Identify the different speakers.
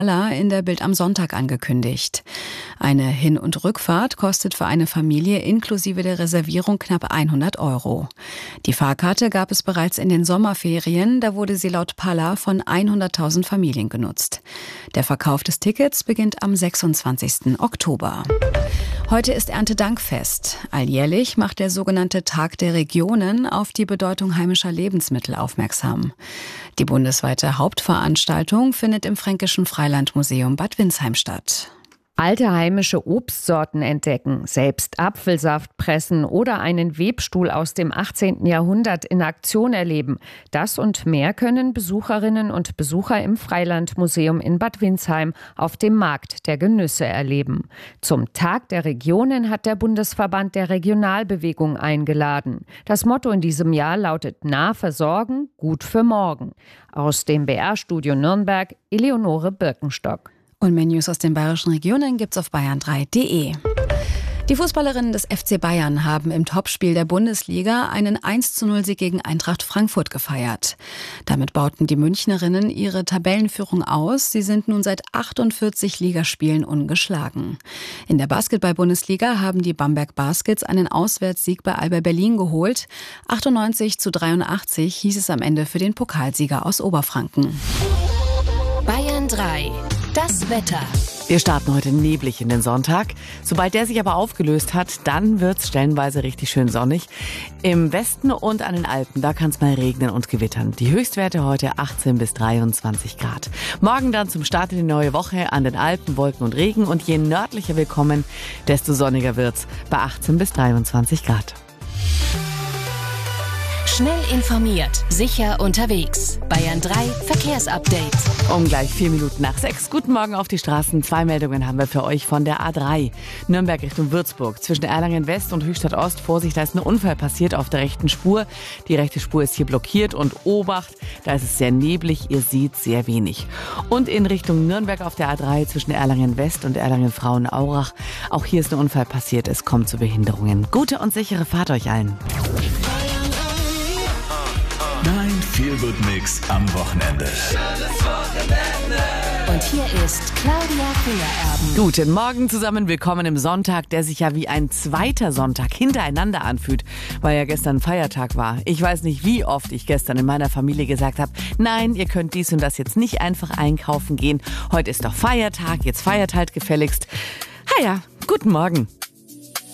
Speaker 1: in der Bild am Sonntag angekündigt. Eine Hin- und Rückfahrt kostet für eine Familie inklusive der Reservierung knapp 100 €. Die Fahrkarte gab es bereits in den Sommerferien, da wurde sie laut Palla von 100.000 Familien genutzt. Der Verkauf des Tickets beginnt am 26. Oktober. Heute ist Erntedankfest. Alljährlich macht der sogenannte Tag der Regionen auf die Bedeutung heimischer Lebensmittel aufmerksam. Die bundesweite Hauptveranstaltung findet im Fränkischen Freilandmuseum Bad Windsheim statt.
Speaker 2: Alte heimische Obstsorten entdecken, selbst Apfelsaft pressen oder einen Webstuhl aus dem 18. Jahrhundert in Aktion erleben. Das und mehr können Besucherinnen und Besucher im Freilandmuseum in Bad Windsheim auf dem Markt der Genüsse erleben. Zum Tag der Regionen hat der Bundesverband der Regionalbewegung eingeladen. Das Motto in diesem Jahr lautet: Nah versorgen, gut für morgen. Aus dem BR-Studio Nürnberg, Eleonore Birkenstock.
Speaker 1: Und mehr News aus den bayerischen Regionen gibt's auf bayern3.de. Die Fußballerinnen des FC Bayern haben im Topspiel der Bundesliga einen 1:0-Sieg gegen Eintracht Frankfurt gefeiert. Damit bauten die Münchnerinnen ihre Tabellenführung aus. Sie sind nun seit 48 Ligaspielen ungeschlagen. In der Basketball-Bundesliga haben die Bamberg Baskets einen Auswärtssieg bei Alba Berlin geholt. 98:83 hieß es am Ende für den Pokalsieger aus Oberfranken.
Speaker 3: Bayern 3. Das Wetter.
Speaker 4: Wir starten heute neblig in den Sonntag. Sobald der sich aber aufgelöst hat, dann wird's stellenweise richtig schön sonnig. Im Westen und an den Alpen, da kann's mal regnen und gewittern. Die Höchstwerte heute 18 bis 23 Grad. Morgen dann zum Start in die neue Woche an den Alpen Wolken und Regen. Und je nördlicher wir kommen, desto sonniger wird's bei 18 bis 23 Grad.
Speaker 3: Schnell informiert, sicher unterwegs. Bayern 3 Verkehrsupdate.
Speaker 4: Um gleich 4 Minuten nach 6. Guten Morgen auf die Straßen. 2 Meldungen haben wir für euch von der A3. Nürnberg Richtung Würzburg. Zwischen Erlangen West und Höchstadt Ost. Vorsicht, da ist ein Unfall passiert auf der rechten Spur. Die rechte Spur ist hier blockiert und Obacht, da ist es sehr neblig. Ihr seht sehr wenig. Und in Richtung Nürnberg auf der A3 zwischen Erlangen West und Erlangen Frauenaurach. Auch hier ist ein Unfall passiert. Es kommt zu Behinderungen. Gute und sichere Fahrt euch allen.
Speaker 5: Dein Feel-Good-Mix am Wochenende.
Speaker 3: Und hier ist Claudia Feierabend.
Speaker 4: Guten Morgen zusammen, willkommen im Sonntag, der sich ja wie ein zweiter Sonntag hintereinander anfühlt, weil ja gestern Feiertag war. Ich weiß nicht, wie oft ich gestern in meiner Familie gesagt habe, nein, ihr könnt dies und das jetzt nicht einfach einkaufen gehen. Heute ist doch Feiertag, jetzt feiert halt gefälligst. Ja, guten Morgen.